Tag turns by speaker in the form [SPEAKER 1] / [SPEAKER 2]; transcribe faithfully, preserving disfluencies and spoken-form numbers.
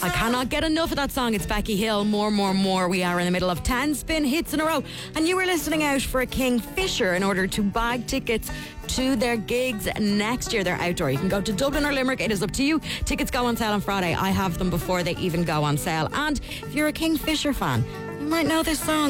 [SPEAKER 1] I cannot get enough of that song. It's Becky Hill, More, More, More. We are in the middle of ten spin hits in a row. And you were listening out for a Kingfisher in order to bag tickets to their gigs next year. They're outdoor. You can go to Dublin or Limerick. It is up to you. Tickets go on sale on Friday. I have them before they even go on sale. And if you're a Kingfisher fan, you might know this song.